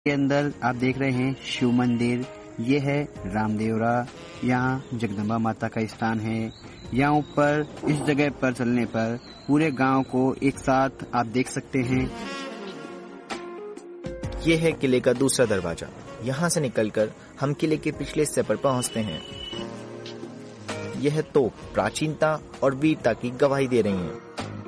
के अंदर आप देख रहे हैं शिव मंदिर। ये है रामदेवरा। यहाँ जगदम्बा माता का स्थान है। यहाँ ऊपर इस जगह पर चलने पर पूरे गांव को एक साथ आप देख सकते हैं। ये है किले का दूसरा दरवाजा। यहाँ से निकलकर हम किले के पिछले हिस्से पर पहुँचते हैं। यह तोप प्राचीनता और वीरता की गवाही दे रही है।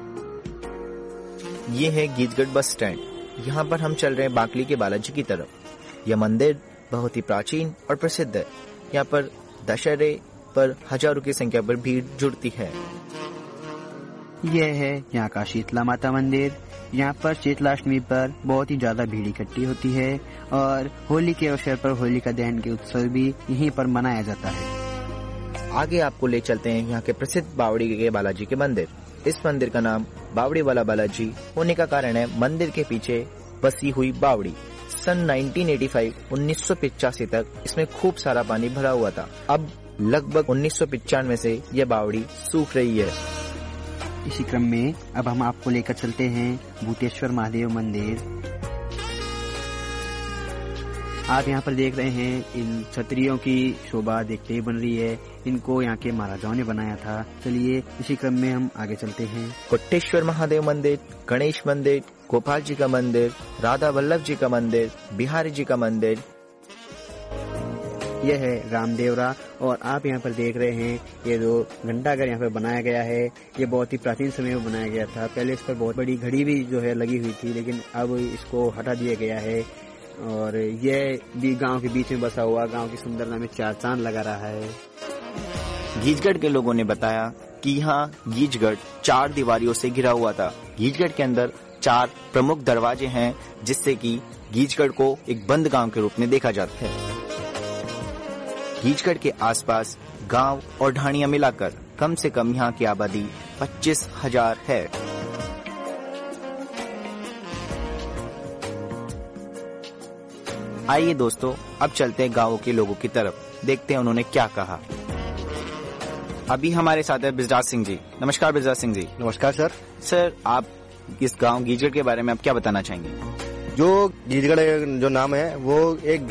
ये है गीजगढ़ बस स्टैंड। यहाँ पर हम चल रहे हैं बाकली के बालाजी की तरफ। यह मंदिर बहुत ही प्राचीन और प्रसिद्ध है। यहाँ पर दशहरे पर हजारों की संख्या पर भीड़ जुड़ती है। यह है यहाँ का शीतला माता मंदिर। यहाँ पर शीतलाष्टमी पर बहुत ही ज्यादा भीड़ इकट्ठी होती है और होली के अवसर पर होलिका दहन के उत्सव भी यहीं पर मनाया जाता है। आगे आपको ले चलते हैं यहाँ के प्रसिद्ध बावड़ी के बालाजी के मंदिर। इस मंदिर का नाम बावड़ी वाला बालाजी होने का कारण है मंदिर के पीछे बसी हुई बावड़ी। सन 1985 तक इसमें खूब सारा पानी भरा हुआ था। अब लगभग 1995 से यह बावड़ी सूख रही है। इसी क्रम में अब हम आपको लेकर चलते हैं भूतेश्वर महादेव मंदिर। आप यहाँ पर देख रहे हैं इन छतरियों की शोभा देखते ही बन रही है। इनको यहाँ के महाराजाओं ने बनाया था। चलिए इसी क्रम में हम आगे चलते हैं। कोटेश्वर महादेव मंदिर, गणेश मंदिर, गोपाल जी का मंदिर, राधा वल्लभ जी का मंदिर, बिहारी जी का मंदिर। यह है रामदेवरा और आप यहाँ पर देख रहे हैं ये जो घंटाघर यहाँ पर बनाया गया है, ये बहुत ही प्राचीन समय में बनाया गया था। पहले इस पर बहुत बड़ी घड़ी भी जो है लगी हुई थी, लेकिन अब इसको हटा दिया गया है और यह भी गांव के बीच में बसा हुआ गांव की सुंदरता में चार चांद लगा रहा है। गीजगढ़ के लोगों ने बताया कि यहाँ गीजगढ़ 4 दीवारियों से घिरा हुआ था। गीजगढ़ के अंदर 4 प्रमुख दरवाजे हैं, जिससे कि गीजगढ़ को एक बंद गांव के रूप में देखा जाता है। गीजगढ़ के आसपास गांव और ढाणियां मिलाकर कम से कम यहाँ की आबादी 25,000 है। आइए दोस्तों, अब चलते हैं गांवों के लोगों की तरफ, देखते हैं उन्होंने क्या कहा। अभी हमारे साथ है बिजराज सिंह जी। नमस्कार बिजराज सिंह जी। नमस्कार सर। सर, आप इस गांव गीजगढ़ के बारे में आप क्या बताना चाहेंगे? जो गीजगढ़ जो नाम है वो एक